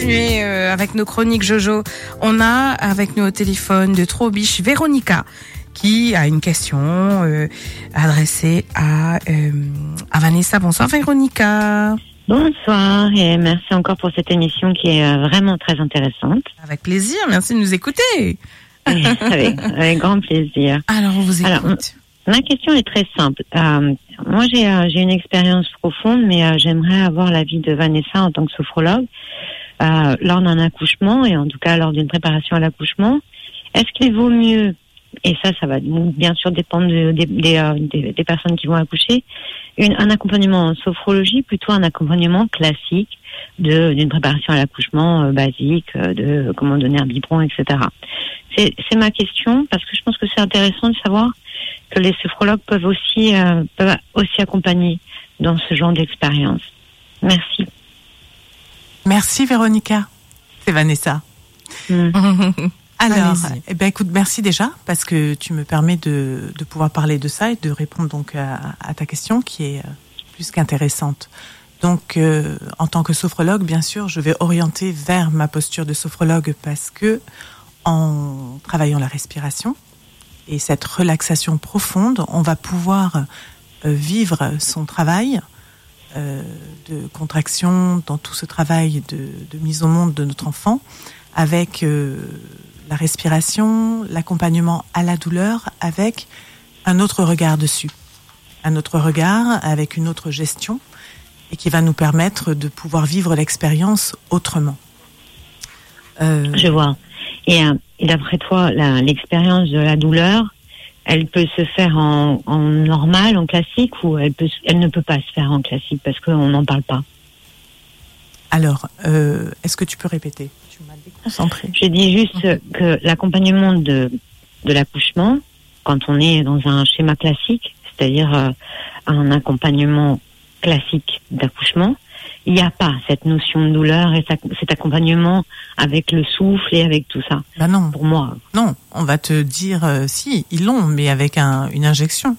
Et avec nos chroniques Jojo, on a avec nous au téléphone de Trobiche Véronica qui a une question adressée à Vanessa. Bonsoir Véronica. Bonsoir et merci encore pour cette émission qui est vraiment très intéressante. Avec plaisir, merci de nous écouter. avec grand plaisir. Alors on vous écoute. Alors, ma question est très simple. Moi j'ai une expérience profonde, mais j'aimerais avoir l'avis de Vanessa en tant que sophrologue. Lors d'un accouchement, et en tout cas lors d'une préparation à l'accouchement, est-ce qu'il vaut mieux, et ça va bien sûr dépendre des personnes qui vont accoucher, un accompagnement en sophrologie, plutôt un accompagnement classique d'une préparation à l'accouchement basique, de comment donner un biberon, etc. C'est ma question, parce que je pense que c'est intéressant de savoir que les sophrologues peuvent aussi accompagner dans ce genre d'expérience. Merci. Merci Véronica, c'est Vanessa. Alors, écoute, merci déjà parce que tu me permets de pouvoir parler de ça et de répondre donc à ta question qui est plus qu'intéressante. Donc, en tant que sophrologue, bien sûr, je vais orienter vers ma posture de sophrologue parce que en travaillant la respiration et cette relaxation profonde, on va pouvoir vivre son travail de contraction dans tout ce travail de mise au monde de notre enfant avec la respiration, l'accompagnement à la douleur avec un autre regard dessus, un autre regard avec une autre gestion et qui va nous permettre de pouvoir vivre l'expérience autrement. Je vois. Et d'après toi, l'expérience de la douleur, elle peut se faire en normal, en classique, ou elle ne peut pas se faire en classique parce qu'on n'en parle pas? Alors, est-ce que tu peux répéter? Tu m'as déconcentrée. Je dis juste que l'accompagnement de l'accouchement, quand on est dans un schéma classique, c'est-à-dire un accompagnement classique d'accouchement, il n'y a pas cette notion de douleur et cet accompagnement avec le souffle et avec tout ça. Ben non. Pour moi. Non, on va te dire, si, ils l'ont, mais avec une injection.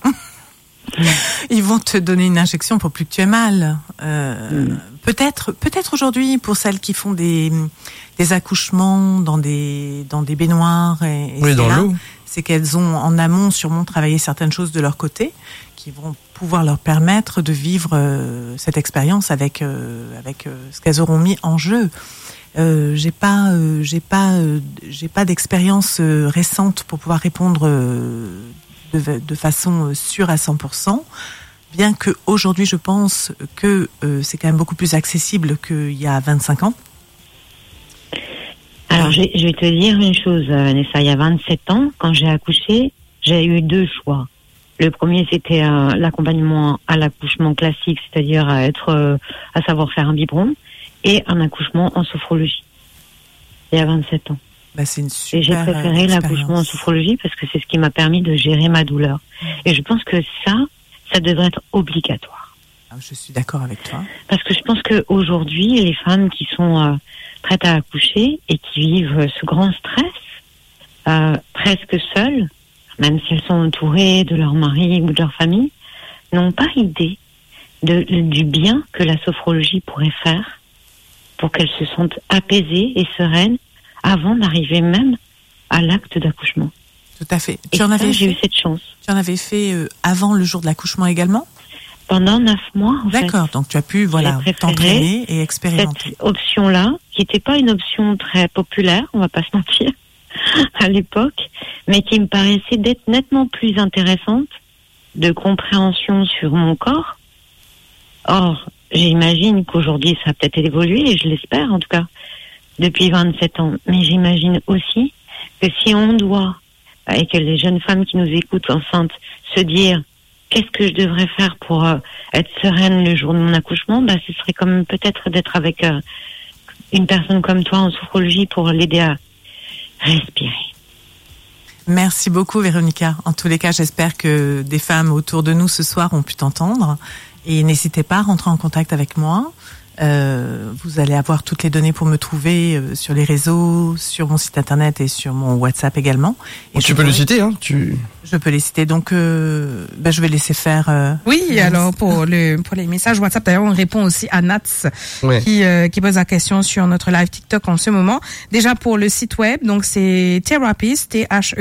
Ils vont te donner une injection pour plus que tu aies mal. Peut-être aujourd'hui, pour celles qui font des accouchements dans des baignoires et oui, dans l'eau. C'est qu'elles ont en amont sûrement travaillé certaines choses de leur côté qui vont pouvoir leur permettre de vivre cette expérience avec ce qu'elles auront mis en jeu. J'ai pas d'expérience récente pour pouvoir répondre de façon sûre à 100%. Bien que aujourd'hui je pense que c'est quand même beaucoup plus accessible qu'il y a 25 ans. Alors je vais te dire une chose, Vanessa. Il y a 27 ans, quand j'ai accouché, j'ai eu deux choix. Le premier, c'était l'accompagnement à l'accouchement classique, c'est-à-dire à savoir faire un biberon, et un accouchement en sophrologie. Il y a 27 ans. Bah, c'est une super et j'ai préféré l'accouchement en sophrologie parce que c'est ce qui m'a permis de gérer ma douleur. Et je pense que ça devrait être obligatoire. Je suis d'accord avec toi. Parce que je pense qu'aujourd'hui, les femmes qui sont prêtes à accoucher et qui vivent ce grand stress, presque seules, même si elles sont entourées de leur mari ou de leur famille, n'ont pas idée du bien que la sophrologie pourrait faire pour qu'elles se sentent apaisées et sereines avant d'arriver même à l'acte d'accouchement. Tout à fait. J'ai eu cette chance. Tu en avais fait avant le jour de l'accouchement également? Pendant 9 mois, en fait. D'accord, donc tu as pu t'entraîner et expérimenter. Cette option-là, qui n'était pas une option très populaire, on va pas se mentir, à l'époque, mais qui me paraissait d'être nettement plus intéressante, de compréhension sur mon corps. Or, j'imagine qu'aujourd'hui, ça a peut-être évolué, et je l'espère en tout cas, depuis 27 ans. Mais j'imagine aussi que si on doit, et que les jeunes femmes qui nous écoutent enceintes, se dire qu'est-ce que je devrais faire pour être sereine le jour de mon accouchement, ce serait comme peut-être d'être avec une personne comme toi en sophrologie pour l'aider à respirer. Merci beaucoup Véronica. En tous les cas, j'espère que des femmes autour de nous ce soir ont pu t'entendre. Et n'hésitez pas à rentrer en contact avec moi. Vous allez avoir toutes les données pour me trouver sur les réseaux, sur mon site internet et sur mon WhatsApp également. Et tu peux le citer, hein. Je peux les citer. Donc, je vais laisser faire. Oui, alors pour les messages WhatsApp, d'ailleurs, on répond aussi à Nats qui pose la question sur notre live TikTok en ce moment. Déjà pour le site web, donc c'est Therapist,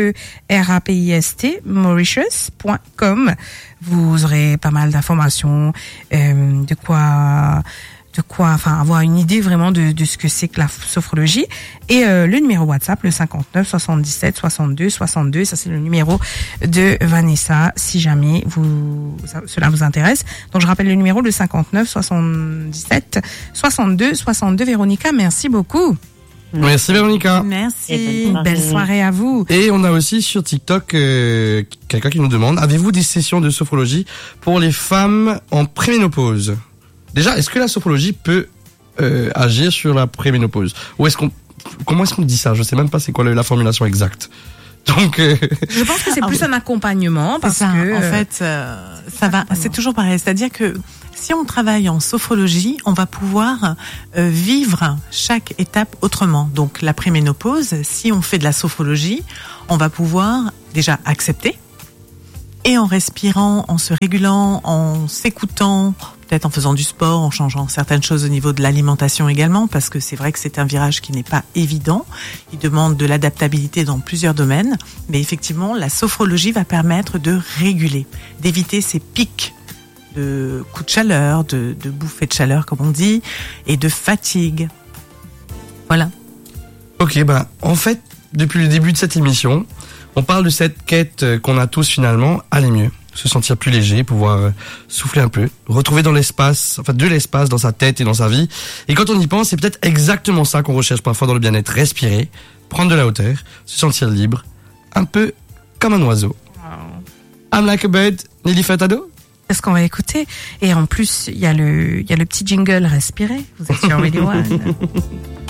THERAPIST, Mauritius.com. Vous aurez pas mal d'informations, de quoi avoir une idée vraiment de ce que c'est que la sophrologie. Et le numéro WhatsApp, le 59 77 62 62, ça c'est le numéro de Vanessa, si jamais cela vous intéresse. Donc je rappelle le numéro, le 59 77 62 62. Véronica, merci beaucoup. Merci Véronica. Merci. Belle soirée à vous. Et on a aussi sur TikTok quelqu'un qui nous demande, avez-vous des sessions de sophrologie pour les femmes en préménopause? Déjà, est-ce que la sophrologie peut agir sur la préménopause? Ou comment est-ce qu'on dit ça? Je sais même pas c'est quoi la formulation exacte. Donc, je pense que c'est plus un accompagnement parce que en fait, ça va. C'est toujours pareil. C'est-à-dire que si on travaille en sophrologie, on va pouvoir vivre chaque étape autrement. Donc, la préménopause, si on fait de la sophrologie, on va pouvoir déjà accepter. Et en respirant, en se régulant, en s'écoutant, peut-être en faisant du sport, en changeant certaines choses au niveau de l'alimentation également, parce que c'est vrai que c'est un virage qui n'est pas évident. Il demande de l'adaptabilité dans plusieurs domaines. Mais effectivement, la sophrologie va permettre de réguler, d'éviter ces pics de coups de chaleur, de bouffées de chaleur, comme on dit, et de fatigue. Voilà. Ok, en fait, depuis le début de cette émission, on parle de cette quête qu'on a tous finalement, aller mieux, se sentir plus léger, pouvoir souffler un peu, retrouver de l'espace dans sa tête et dans sa vie. Et quand on y pense, c'est peut-être exactement ça qu'on recherche parfois dans le bien-être. Respirer, prendre de la hauteur, se sentir libre, un peu comme un oiseau. Wow. I'm like a bird, Nelly Furtado. C'est ce qu'on va écouter. Et en plus, il y a le petit jingle respirer. Vous êtes sur Radio One.